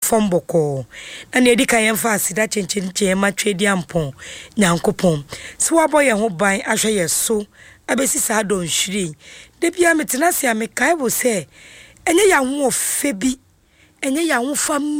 fom boko na ne edika yemfa asida chenchenche ma twedi ampon nyankopon se wabo ye ho ban ahwe ye so abesi sa don hwiri de bia metena se amekai bo se enye ya ho ofe bi enye ya ho fa